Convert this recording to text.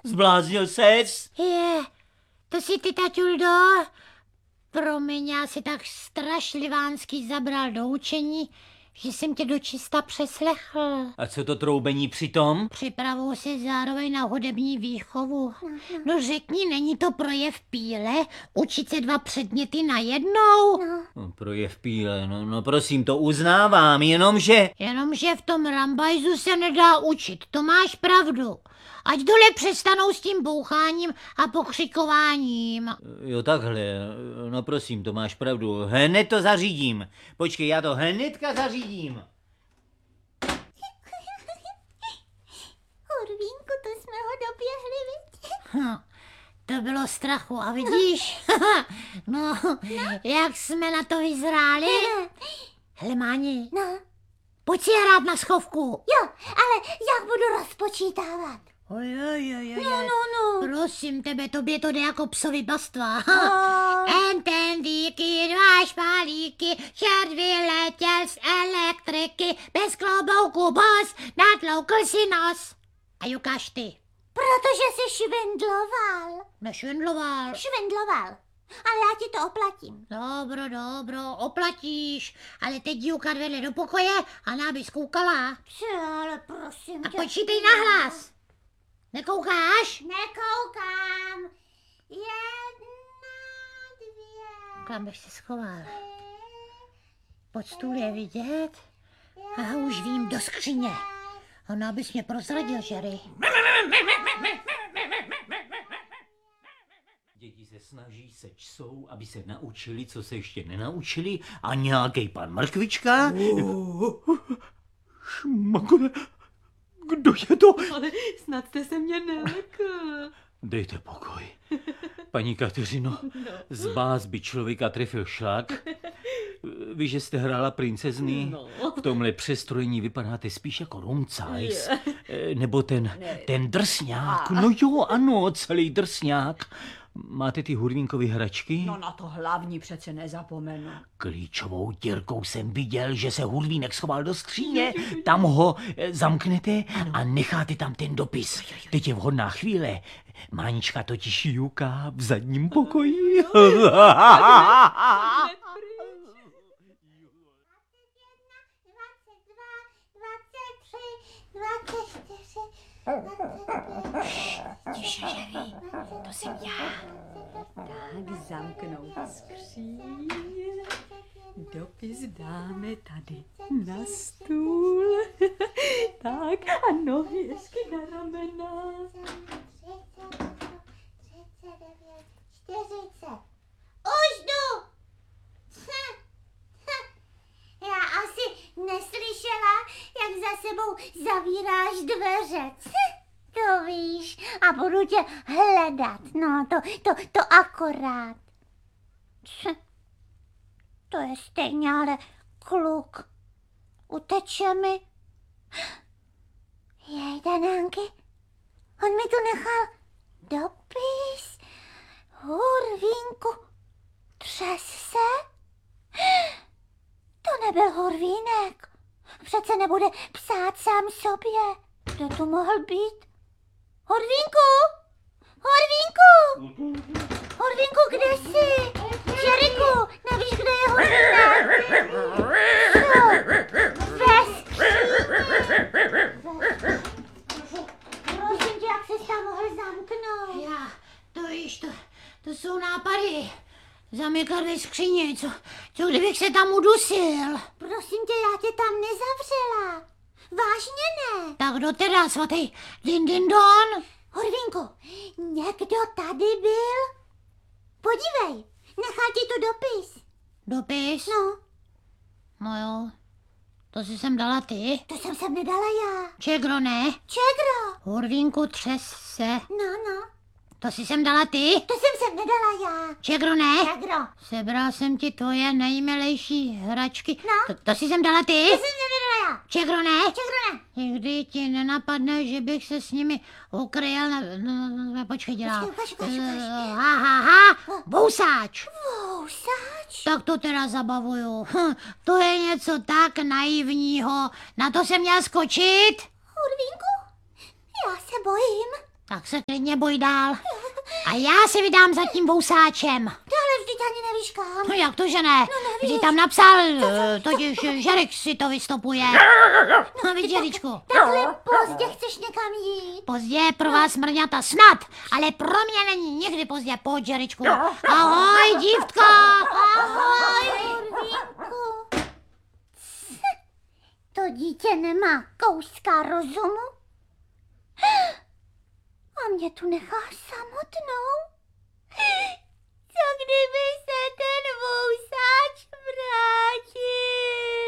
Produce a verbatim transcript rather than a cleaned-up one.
Zbláznil ses? Je, to si ty, taťuldo, promiň, já si tak strašlivánsky zabral do učení, že jsem tě dočista přeslechl. A co to troubení přitom? Připravuju se zároveň na hudební výchovu. No řekni, není to projev píle? Učit se dva předměty najednou? No, projev píle, no, no prosím, to uznávám, jenomže... Jenomže v tom rambajzu se nedá učit, to máš pravdu. Ať dole přestanou s tím boucháním a pokřikováním. Jo, takhle, no prosím, to máš pravdu, hned to zařídím. Počkej, já to hnedka zařídím. Hurvínku, to jsme ho doběhli, viď? Hm, to bylo strachu a vidíš? no, no, jak jsme na to vyzráli? Hele, Máni, No, pojď si hrát na schovku. jo, ale jak budu rozpočítávat? Oj, oj, oj, oj, No, no, no. Prosím tebe, tobě to jde jako psovi pastva. No. En ten díky, dva špalíky, čert vyletěl z elektriky, bez klobouku bos, natloukl si nos. A ukáž ty. Protože jsi švindloval. Nešvindloval. Švindloval. Ale já ti to oplatím. Dobro, dobro, oplatíš, ale teď díukat vedle do pokoje a nábys koukala. Co, ale prosím A tě. počítej nahlas. Nekoukáš? Nekoukám. Jedna, dvě, Kam bych se schoval? Pod stůl je vidět? Aha, už vím, do skříně. Ona bys mě prozradil, Jerry. Děti se snaží, se čsou, aby se naučili, co se ještě nenaučili, a nějaký pan Mrkvička... Šmakole, kdo je to? Ale snad jste se mě nelekl. Dejte pokoj. Paní Kateřino, z vás by člověka trefil šlak. Vy, že jste hrála princezny, No. v tomhle přestrojení vypadáte spíš jako Rumcajs. Nebo ten, ten drsňák. No jo, ano, celý drsňák. Máte ty hurvínkovy hračky? No na to hlavní přece nezapomenu. Klíčovou dírkou jsem viděl, že se hurvínek schoval do skříně. Tam ho eh, zamknete a necháte tam ten dopis. Teď je vhodná chvíle. Mánička totiž juká v zadním pokoji. dvacet dva, dvacet tři, dvacet čtyři, dvacet pět. Tiše, Jerry, to jsem já. Tak zamknout skříň. Dopis dáme tady na stůl. Tak a nohy ještě na ramena. třicet devět, čtyřicet. Už jdu! Hm, hm. Já asi neslyšela, jak za sebou zavíráš dveře. Hm, to víš, a budu tě hledat. No, to, to, to akorát. Hm, to je stejně, ale kluk. Uteče mi. Jej, Danánky, on mi tu nechal dopis. Hurvínku, třes se? To nebyl Hurvínek. Přece nebude psát sám sobě. Kdo tu mohl být? Hurvínku! Hurvínku! Hurvínku, kde jsi? Jeriku, nevíš, kde je Hurvínek? Co? Ve skříni. Prosím tě, jak jsi tam mohl zamknout? Já, to víš, to, to jsou nápady. Zamykat ve skříně, co, co kdybych se tam udusil? Prosím tě, já tě tam nezavřela. Vážně ne. Tak kdo teda, svatý din din don? Hurvínku, někdo tady byl? Podívej, nechal ti tu dopis. Dopis? No, No jo, to si sem dala ty. to jsem sem nedala já. Čegro ne? Čegro? Hurvínku, třes se. No, no, To si sem dala ty. to jsem sem nedala já. Čegro ne? Čegro? Sebral jsem ti tvoje nejmilejší hračky. No. To, to si sem dala ty. To jsem sem nedala já. Čegro ne? Čegro ne. Nikdy ti nenapadne, že bych se s nimi ukryl na... No, no, počkej, dělám. Počkej, ukaž, ukaž, ukaž. Eh, Ha, ha, ha, bousáč. Vousač? Tak to teda zabavuju. Hm, to je něco tak naivního. Na to jsem měl skočit? Hurvínku, já se bojím. Tak se klidně boj dál. A já se vydám za tím vousáčem. Ty ale vždyť ani nevíš kam. No jak to, že ne? Vždyť tam napsal, eh, totiž Žerek si to vystopuje. No vidíš, Žeričku. Takhle pozdě chceš někam jít. Pozdě pro vás mrňata snad, ale pro mě není nikdy pozdě, pojď, Žeričku. Ahoj, dívko. Ahoj, Hurvínku. To dítě nemá kouska rozumu. A mě tu nechá samotnou.